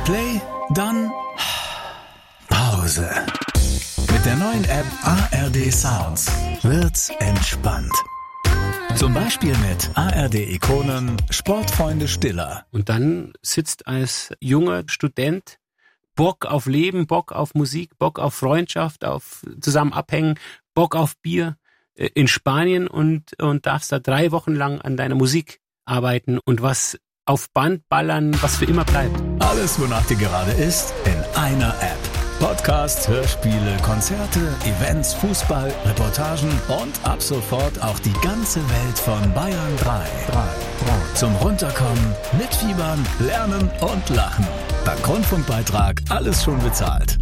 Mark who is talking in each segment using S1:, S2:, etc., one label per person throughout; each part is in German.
S1: Play, dann Pause. Mit der neuen App ARD Sounds wird's entspannt. Zum Beispiel mit ARD-Ikonen Sportfreunde Stiller.
S2: Und dann sitzt als junger Student Bock auf Leben, Bock auf Musik, Bock auf Freundschaft, auf zusammen abhängen, Bock auf Bier in Spanien und darfst da 3 Wochen lang an deiner Musik arbeiten und was auf Band ballern, was für immer bleibt.
S1: Alles, wonach dir gerade ist, in einer App. Podcasts, Hörspiele, Konzerte, Events, Fußball, Reportagen und ab sofort auch die ganze Welt von Bayern 3. Zum Runterkommen, mitfiebern, lernen und lachen. Dank Rundfunkbeitrag alles schon bezahlt.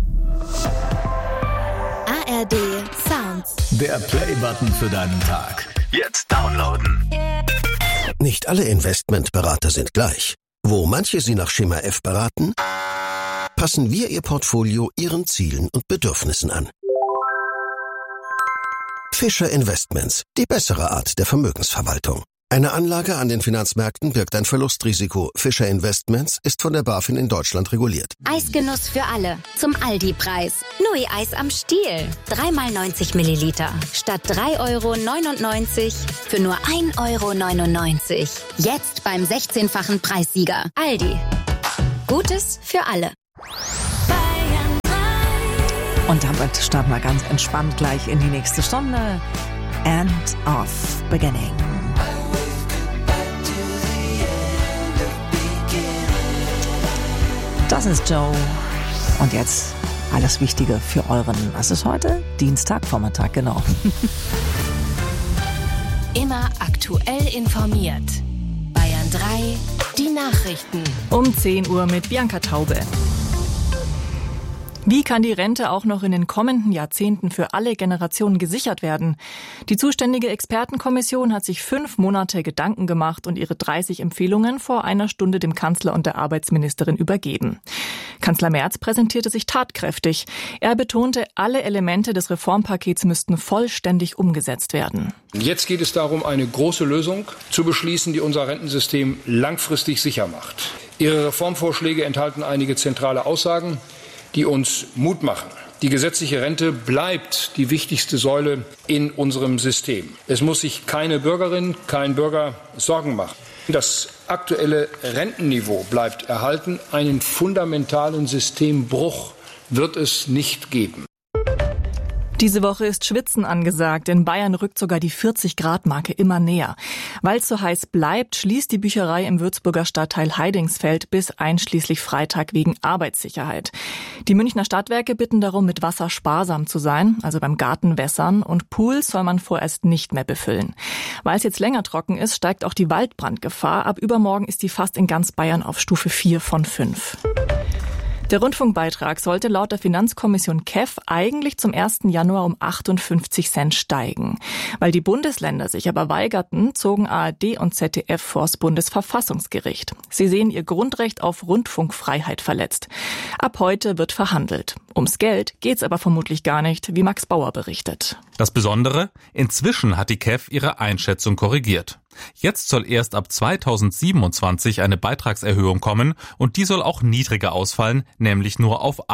S3: ARD Sounds.
S1: Der Play-Button für deinen Tag. Jetzt downloaden.
S4: Nicht alle Investmentberater sind gleich. Wo manche Sie nach Schema F beraten, passen wir Ihr Portfolio Ihren Zielen und Bedürfnissen an. Fischer Investments, die bessere Art der Vermögensverwaltung. Eine Anlage an den Finanzmärkten birgt ein Verlustrisiko. Fischer Investments ist von der BaFin in Deutschland reguliert.
S3: Eisgenuss für alle. Zum Aldi-Preis. Nui-Eis am Stiel. 3x90 Milliliter. Statt 3,99 € für nur 1,99 €. Jetzt beim 16-fachen Preissieger. Aldi. Gutes für alle.
S5: Und damit starten wir ganz entspannt gleich in die nächste Stunde. End of Beginning. Das ist Joe. Und jetzt alles Wichtige für euren, was ist heute? Dienstagvormittag, genau.
S6: Immer aktuell informiert. Bayern 3, die Nachrichten.
S7: Um 10 Uhr mit Bianca Taube. Wie kann die Rente auch noch in den kommenden Jahrzehnten für alle Generationen gesichert werden? Die zuständige Expertenkommission hat sich 5 Monate Gedanken gemacht und ihre 30 Empfehlungen vor einer Stunde dem Kanzler und der Arbeitsministerin übergeben. Kanzler Merz präsentierte sich tatkräftig. Er betonte, alle Elemente des Reformpakets müssten vollständig umgesetzt werden.
S8: Jetzt geht es darum, eine große Lösung zu beschließen, die unser Rentensystem langfristig sicher macht. Ihre Reformvorschläge enthalten einige zentrale Aussagen, die uns Mut machen. Die gesetzliche Rente bleibt die wichtigste Säule in unserem System. Es muss sich keine Bürgerin, kein Bürger Sorgen machen. Das aktuelle Rentenniveau bleibt erhalten. Einen fundamentalen Systembruch wird es nicht geben.
S7: Diese Woche ist Schwitzen angesagt. In Bayern rückt sogar die 40-Grad-Marke immer näher. Weil es so heiß bleibt, schließt die Bücherei im Würzburger Stadtteil Heidingsfeld bis einschließlich Freitag wegen Arbeitssicherheit. Die Münchner Stadtwerke bitten darum, mit Wasser sparsam zu sein, also beim Gartenwässern, und Pools soll man vorerst nicht mehr befüllen. Weil es jetzt länger trocken ist, steigt auch die Waldbrandgefahr. Ab übermorgen ist die fast in ganz Bayern auf Stufe 4 von 5. Der Rundfunkbeitrag sollte laut der Finanzkommission KEF eigentlich zum 1. Januar um 58 Cent steigen. Weil die Bundesländer sich aber weigerten, zogen ARD und ZDF vors Bundesverfassungsgericht. Sie sehen ihr Grundrecht auf Rundfunkfreiheit verletzt. Ab heute wird verhandelt. Ums Geld geht's aber vermutlich gar nicht, wie Max Bauer berichtet.
S9: Das Besondere? Inzwischen hat die KEF ihre Einschätzung korrigiert. Jetzt soll erst ab 2027 eine Beitragserhöhung kommen und die soll auch niedriger ausfallen, nämlich nur auf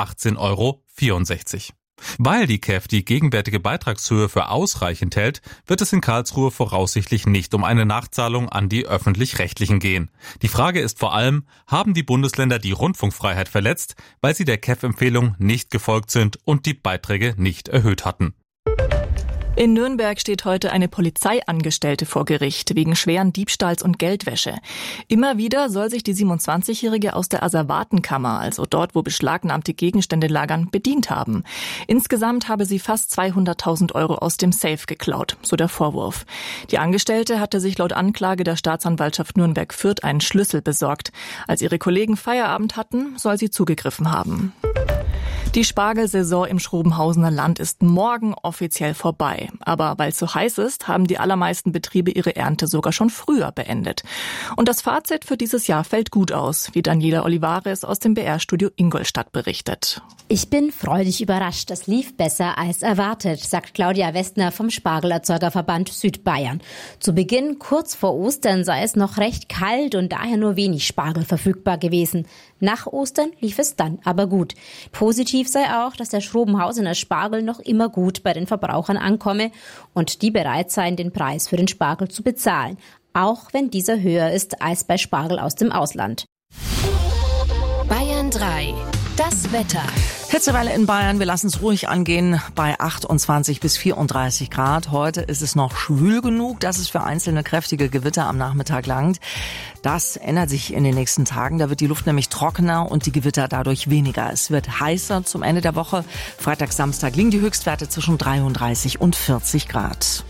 S9: 18,64 €. Weil die KEF die gegenwärtige Beitragshöhe für ausreichend hält, wird es in Karlsruhe voraussichtlich nicht um eine Nachzahlung an die Öffentlich-Rechtlichen gehen. Die Frage ist vor allem, haben die Bundesländer die Rundfunkfreiheit verletzt, weil sie der KEF-Empfehlung nicht gefolgt sind und die Beiträge nicht erhöht hatten?
S7: In Nürnberg steht heute eine Polizeiangestellte vor Gericht wegen schweren Diebstahls und Geldwäsche. Immer wieder soll sich die 27-Jährige aus der Asservatenkammer, also dort, wo beschlagnahmte Gegenstände lagern, bedient haben. Insgesamt habe sie fast 200.000 € aus dem Safe geklaut, so der Vorwurf. Die Angestellte hatte sich laut Anklage der Staatsanwaltschaft Nürnberg-Fürth einen Schlüssel besorgt. Als ihre Kollegen Feierabend hatten, soll sie zugegriffen haben. Die Spargelsaison im Schrobenhausener Land ist morgen offiziell vorbei. Aber weil es so heiß ist, haben die allermeisten Betriebe ihre Ernte sogar schon früher beendet. Und das Fazit für dieses Jahr fällt gut aus, wie Daniela Olivares aus dem BR-Studio Ingolstadt berichtet.
S10: Ich bin freudig überrascht. Das lief besser als erwartet, sagt Claudia Westner vom Spargelerzeugerverband Südbayern. Zu Beginn, kurz vor Ostern, sei es noch recht kalt und daher nur wenig Spargel verfügbar gewesen. Nach Ostern lief es dann aber gut. Positiv sei auch, dass der Schrobenhausener Spargel noch immer gut bei den Verbrauchern ankomme und die bereit seien, den Preis für den Spargel zu bezahlen, auch wenn dieser höher ist als bei Spargel aus dem Ausland.
S6: Bayern 3. Das Wetter.
S5: Hitzewelle in Bayern, wir lassen es ruhig angehen bei 28 bis 34 Grad. Heute ist es noch schwül genug, dass es für einzelne kräftige Gewitter am Nachmittag langt. Das ändert sich in den nächsten Tagen. Da wird die Luft nämlich trockener und die Gewitter dadurch weniger. Es wird heißer zum Ende der Woche. Freitag, Samstag liegen die Höchstwerte zwischen 33 und 40 Grad.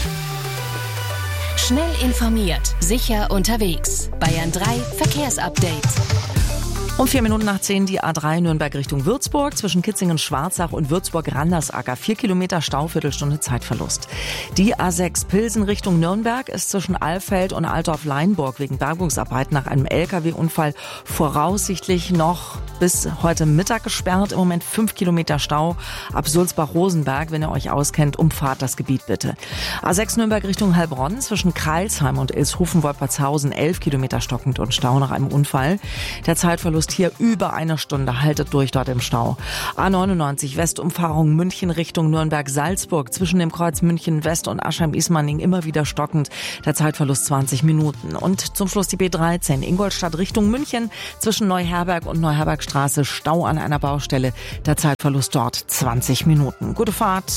S6: Schnell informiert, sicher unterwegs. Bayern 3 Verkehrsupdate.
S5: Um 4 Minuten nach 10 die A3 Nürnberg Richtung Würzburg, zwischen Kitzingen-Schwarzach und Würzburg-Randersacker. 4 Kilometer Stau, Viertelstunde Zeitverlust. Die A6 Pilsen Richtung Nürnberg ist zwischen Alfeld und Altdorf-Leinburg wegen Bergungsarbeiten nach einem LKW-Unfall voraussichtlich noch bis heute Mittag gesperrt. Im Moment 5 Kilometer Stau ab Sulzbach-Rosenberg. Wenn ihr euch auskennt, umfahrt das Gebiet bitte. A6 Nürnberg Richtung Heilbronn, zwischen Kreilsheim und Ilshofen-Wolpertshausen 11 Kilometer stockend und Stau nach einem Unfall. Der Zeitverlust hier über eine Stunde, haltet durch dort im Stau. A99 Westumfahrung München Richtung Nürnberg-Salzburg, zwischen dem Kreuz München West und Aschheim-Ismaning immer wieder stockend. Der Zeitverlust 20 Minuten. Und zum Schluss die B13 Ingolstadt Richtung München, zwischen Neuherberg und Neuherbergstraße Stau an einer Baustelle. Der Zeitverlust dort 20 Minuten. Gute Fahrt.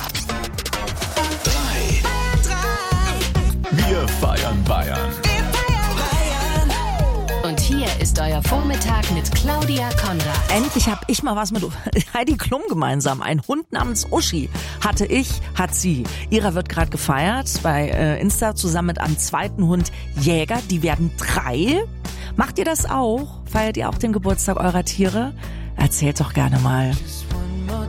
S1: Wir feiern Bayern.
S6: Und hier ist euer Vormittag mit Claudia Konrad.
S5: Endlich habe ich mal was mit Heidi Klum gemeinsam. Ein Hund namens Uschi hatte ich, hat sie. Ihrer wird gerade gefeiert bei Insta zusammen mit einem zweiten Hund Jäger. Die werden 3. Macht ihr das auch? Feiert ihr auch den Geburtstag eurer Tiere? Erzählt doch gerne mal.